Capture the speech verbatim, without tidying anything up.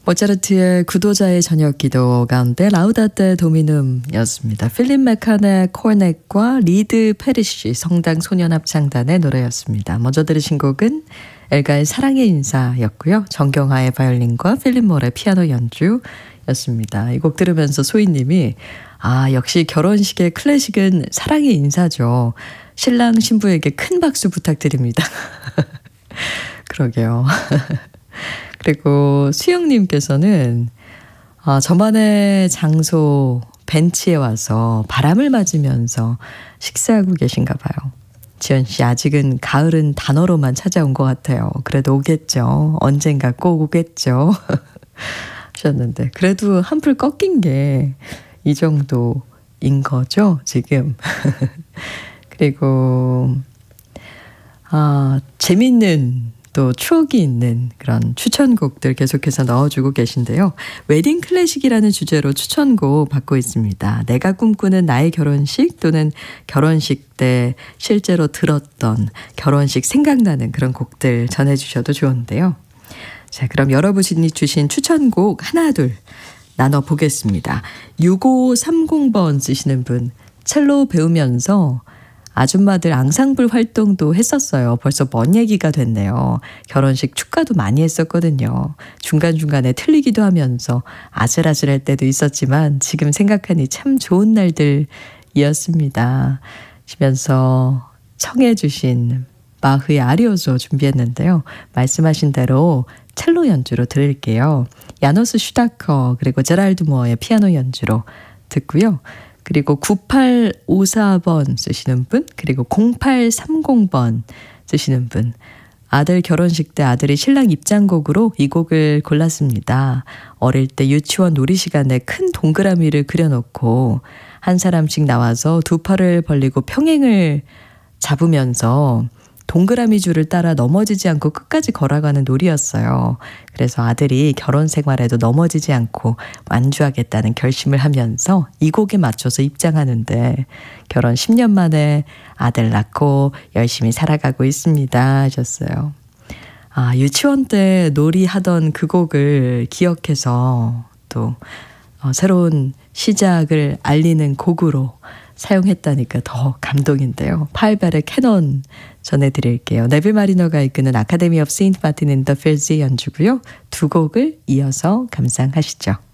모차르트의 구도자의 저녁 기도 가운데 라우다테 도미눔이었습니다. 필립 메칸의 코넷과 리드 페리시 성당 소년합창단의 노래였습니다. 먼저 들으신 곡은 엘가의 사랑의 인사였고요. 정경하의 바이올린과 필립 몰의 피아노 연주였습니다. 이 곡 들으면서 소희님이 아 역시 결혼식의 클래식은 사랑의 인사죠. 신랑 신부에게 큰 박수 부탁드립니다. 그러게요. 그리고 수영님께서는 아, 저만의 장소 벤치에 와서 바람을 맞으면서 식사하고 계신가 봐요. 지연 씨 아직은 가을은 단어로만 찾아온 것 같아요. 그래도 오겠죠. 언젠가 꼭 오겠죠. 하셨는데 그래도 한풀 꺾인 게 이 정도인 거죠 지금. 그리고 아 재밌는 또 추억이 있는 그런 추천곡들 계속해서 넣어주고 계신데요. 웨딩 클래식이라는 주제로 추천곡 받고 있습니다. 내가 꿈꾸는 나의 결혼식 또는 결혼식 때 실제로 들었던 결혼식 생각나는 그런 곡들 전해주셔도 좋은데요. 자, 그럼 여러분이 주신 추천곡 하나 둘 나눠보겠습니다. 육오삼공 번 쓰시는 분 첼로 배우면서 아줌마들 앙상블 활동도 했었어요. 벌써 먼 얘기가 됐네요. 결혼식 축가도 많이 했었거든요. 중간중간에 틀리기도 하면서 아슬아슬할 때도 있었지만 지금 생각하니 참 좋은 날들이었습니다. 시면서 청해 주신 마흐의 아리오조 준비했는데요. 말씀하신 대로 첼로 연주로 들을게요. 야노스 슈다커 그리고 제랄드 무어의 피아노 연주로 듣고요. 그리고 구팔오사 번 쓰시는 분 그리고 공팔삼공 번 쓰시는 분 아들 결혼식 때 아들이 신랑 입장곡으로 이 곡을 골랐습니다. 어릴 때 유치원 놀이 시간에 큰 동그라미를 그려놓고 한 사람씩 나와서 두 팔을 벌리고 평행을 잡으면서 동그라미 줄을 따라 넘어지지 않고 끝까지 걸어가는 놀이였어요. 그래서 아들이 결혼 생활에도 넘어지지 않고 완주하겠다는 결심을 하면서 이 곡에 맞춰서 입장하는데 결혼 십 년 만에 아들 낳고 열심히 살아가고 있습니다 하셨어요. 아, 유치원 때 놀이하던 그 곡을 기억해서 또 어, 새로운 시작을 알리는 곡으로 사용했다니까 더 감동인데요. 파일벨의 캐논 전해드릴게요. 네빌 마리너가 이끄는 아카데미 오브 세인트 마틴 앤 더 필즈의 연주고요. 두 곡을 이어서 감상하시죠.